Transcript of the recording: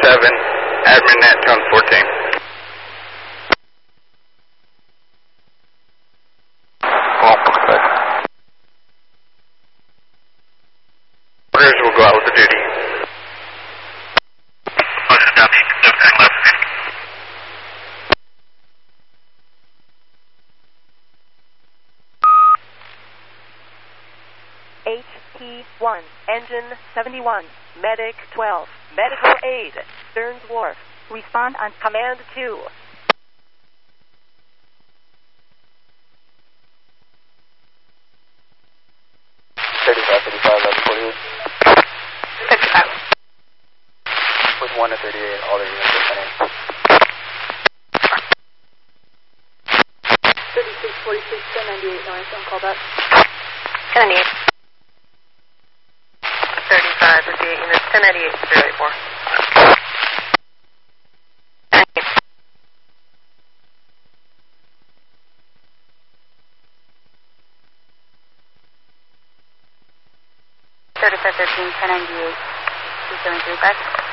7, admin net tone 14. Orders will go out with the duty. HP1, engine 71, medic 12, medical aid, Stearns Wharf. Respond on command 2. With 1 to 38, all the units are sending. 36, 46, 1098, noise, don't call back. 1098. 35, 58 units, 1098, 084. 3513, 1098, 273, back.